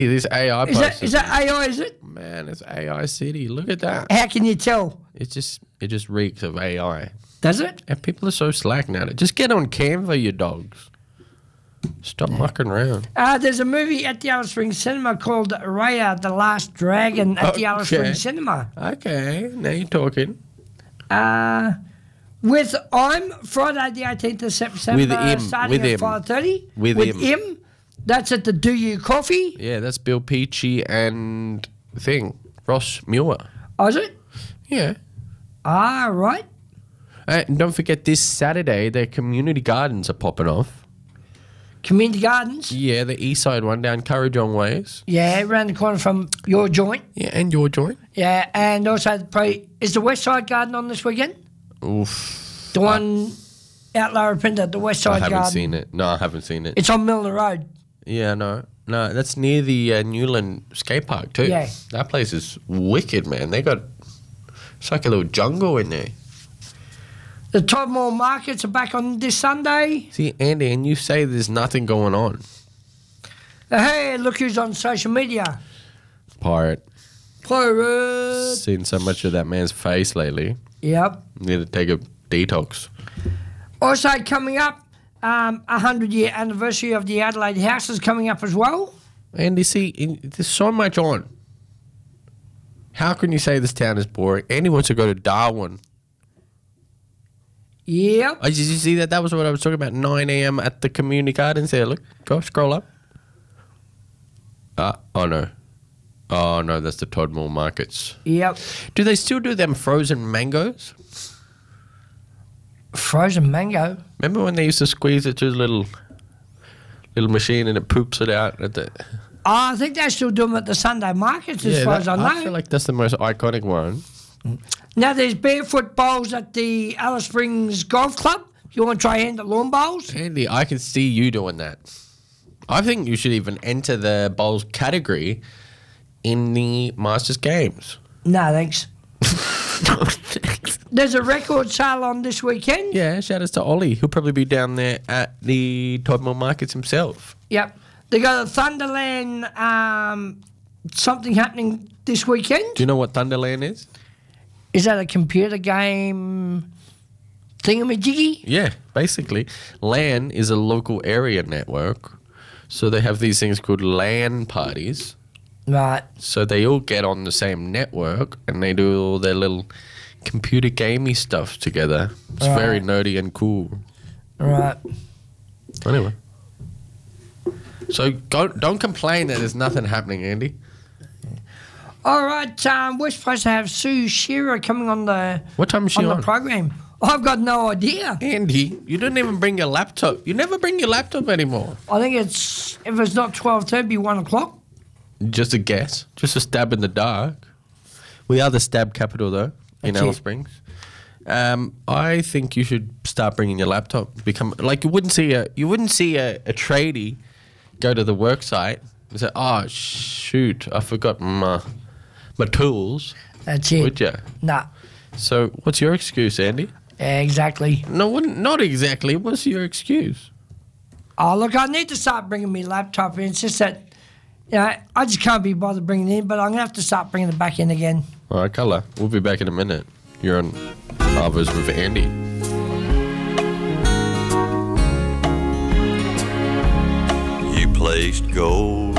This AI post. Is that AI, is it? Man, it's AI City. Look at that. How can you tell? It just reeks of AI. Does it? And people are so slack now. Just get on Canva, you dogs. Stop mucking around. There's a movie at the Alice Springs Cinema called Raya, the Last Dragon at the Alice Springs Cinema. Okay, now you're talking. With Friday the 18th of September, starting at 5:30. With him. That's at the Do You Coffee. Yeah, that's Bill Peachy and Ross Muir. Oh, is it? Yeah. Right. And don't forget, this Saturday, their community gardens are popping off. Community Gardens? Yeah, the east side one down Currajong Ways. Yeah, around the corner from your joint. Yeah, and your joint. Yeah, and also is the West Side Garden on this weekend? Oof. The one out Lower Pinta, the West Side Garden. I haven't seen it. No, I haven't seen it. It's on Milner Road. Yeah, no, that's near the Newland skate park too. Yeah. That place is wicked, man. It's like a little jungle in there. The Todmore markets are back on this Sunday. See, Andy, and you say there's nothing going on. Hey, look who's on social media. Pirate. Pirate. Seen so much of that man's face lately. Yep. Need to take a detox. Also coming up, 100-year anniversary of the Adelaide House is coming up as well. Andy, see, there's so much on. How can you say this town is boring? Andy wants to go to Darwin. Yep. Oh, did you see that? That was what I was talking about. 9 a.m. at the community gardens there. Look, go scroll up. Oh no, that's the Todmore markets. Yep. Do they still do them frozen mangoes? Frozen mango? Remember when they used to squeeze it to the little machine and it poops it out at the... I think they still do them at the Sunday markets as far as I know. I feel like that's the most iconic one. Now there's barefoot bowls at the Alice Springs Golf Club. If you want to try hand at lawn bowls. Andy, I can see you doing that. I think you should even enter the bowls category in the Masters Games. No, thanks. There's a record sale on this weekend. Yeah, shout outs to Ollie. He'll probably be down there at the Todmore Markets himself. Yep. They got a Thunderland something happening this weekend. Do you know what Thunderland is? Is that a computer game thingamajiggy? Yeah, basically. LAN is a local area network. So they have these things called LAN parties. Right. So they all get on the same network and they do all their little computer gamey stuff together. It's very nerdy and cool. Right. Anyway. So don't complain that there's nothing happening, Andy. All right, we're supposed to have Sue Shearer coming on the What time is she on the program. I've got no idea. Andy, you didn't even bring your laptop. You never bring your laptop anymore. I think if it's not 12:30, it'll be 1 o'clock. Just a guess. Just a stab in the dark. We are the stab capital, though, in Alice Springs. I think you should start bringing your laptop. Become like you wouldn't see a tradie go to the work site and say, "Oh shoot, I forgot my tools." That's it. Would you? Nah. So what's your excuse, Andy? Exactly. No, not exactly. What's your excuse? Oh, look, I need to start bringing my laptop in. It's just that, I just can't be bothered bringing it in, but I'm going to have to start bringing it back in again. All right, Colour. We'll be back in a minute. You're on Arvos with Andy. You placed gold